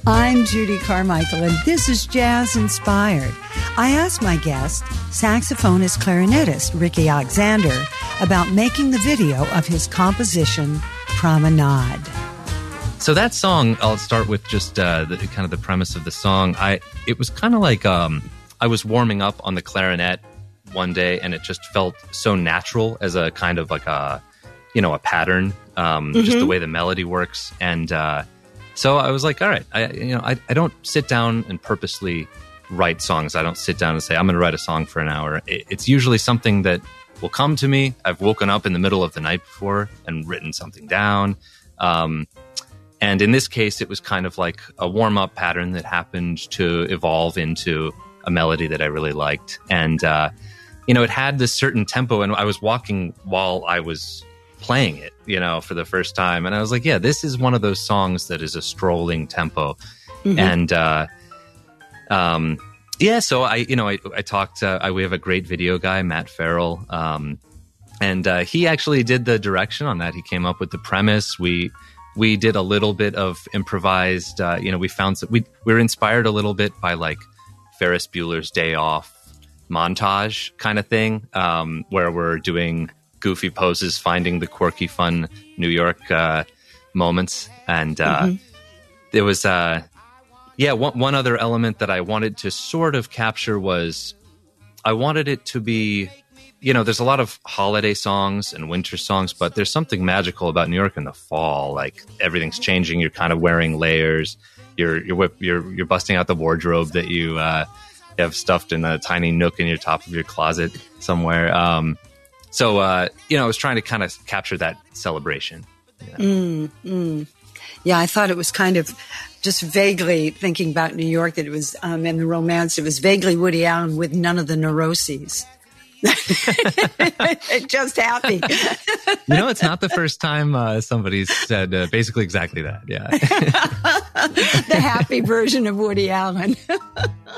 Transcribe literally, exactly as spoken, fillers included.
I'm Judy Carmichael, and this is Jazz Inspired. I asked my guest, saxophonist clarinetist Ricky Alexander, about making the video of his composition, Promenade. So that song, I'll start with just uh, the, kind of the premise of the song. I It was kind of like um, I was warming up on the clarinet one day, and it just felt so natural as a kind of like a, you know, a pattern, um, mm-hmm. just the way the melody works. And uh, so I was like, all right, I, you know, I, I don't sit down and purposely write songs. I don't sit down and say, I'm going to write a song for an hour. It, it's usually something that will come to me. I've woken up in the middle of the night before and written something down. Um, and in this case, it was kind of like a warm-up pattern that happened to evolve into a melody that I really liked. And, uh, you know, it had this certain tempo, and I was walking while I was playing it, you know, for the first time. And I was like, yeah, this is one of those songs that is a strolling tempo. Mm-hmm. And, uh, um, yeah, so I, you know, I, I talked, uh, I, we have a great video guy, Matt Farrell. Um, and, uh, he actually did the direction on that. He came up with the premise. We, we did a little bit of improvised, uh, you know, we found that we, we were inspired a little bit by like Ferris Bueller's Day Off montage kind of thing, um, where we're doing goofy poses, finding the quirky, fun New York uh, moments. And uh, mm-hmm. there was, uh, yeah, one, one other element that I wanted to sort of capture was I wanted it to be, you know, there's a lot of holiday songs and winter songs, but there's something magical about New York in the fall. Like everything's changing. You're kind of wearing layers. You're you're whip, you're you're busting out the wardrobe that you uh, have stuffed in a tiny nook in your top of your closet somewhere. Um, so uh, you know, I was trying to kind of capture that celebration. You know? mm, mm. Yeah, I thought it was kind of just vaguely thinking about New York that it was um, and the romance. It was vaguely Woody Allen with none of the neuroses. Just happy. You know, it's not the first time uh, somebody's said uh, basically exactly that. Yeah. The happy version of Woody Allen.